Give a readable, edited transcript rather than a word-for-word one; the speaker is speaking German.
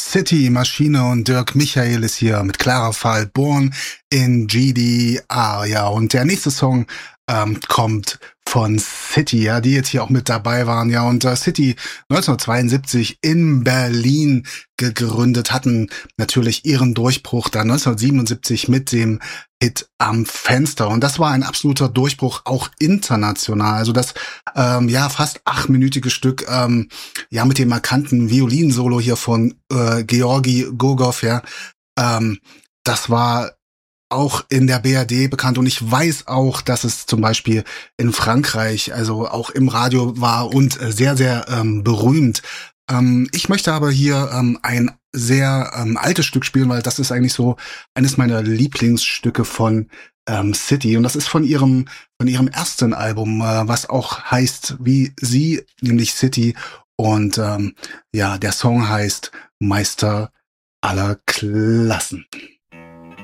City Maschine und Dirk Michael ist hier mit Clara Fall, Born in GDR. Ja, und der nächste Song kommt von City, ja, die jetzt hier auch mit dabei waren, ja, und City 1972 in Berlin gegründet, hatten natürlich ihren Durchbruch dann 1977 mit dem Hit Am Fenster, und das war ein absoluter Durchbruch, auch international. Also das fast 8-minütige Stück, ja, mit dem markanten Violinsolo hier von Georgi Gogov, ja, das war auch in der BRD bekannt, und ich weiß auch, dass es zum Beispiel in Frankreich, also auch im Radio war und sehr, sehr berühmt. Ich möchte aber hier ein sehr altes Stück spielen, weil das ist eigentlich so eines meiner Lieblingsstücke von City, und das ist von ihrem ersten Album, was auch heißt wie sie, nämlich City, und der Song heißt Meister aller Klassen.